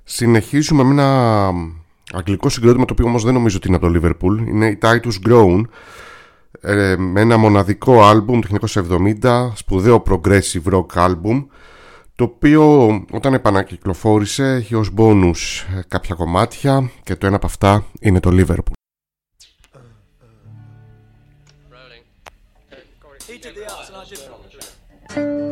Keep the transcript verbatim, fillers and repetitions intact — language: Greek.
Συνεχίζουμε με ένα αγγλικό συγκρότημα, το οποίο όμως δεν νομίζω ότι είναι από το Liverpool. Είναι η Titus Grown, ε, με ένα μοναδικό άλμπουμ του χίλια εννιακόσια εβδομήντα, σπουδαίο progressive rock άλμπουμ, το οποίο όταν επανακυκλοφόρησε έχει ως bonus κάποια κομμάτια και το ένα από αυτά είναι το Liverpool. He did the ups and I did